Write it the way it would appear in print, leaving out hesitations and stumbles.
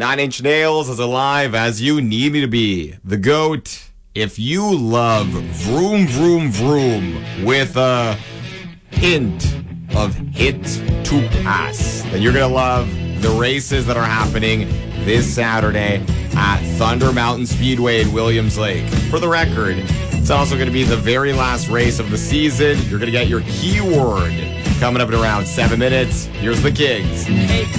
Nine Inch Nails as alive as you need me to be. The GOAT. If you love vroom, vroom, vroom with a hint of hit to pass, then you're going to love the races that are happening this Saturday at Thunder Mountain Speedway in Williams Lake. For the record, it's also going to be the very last race of the season. You're going to get your keyword coming up in around 7 minutes. Here's the Kings. Hey.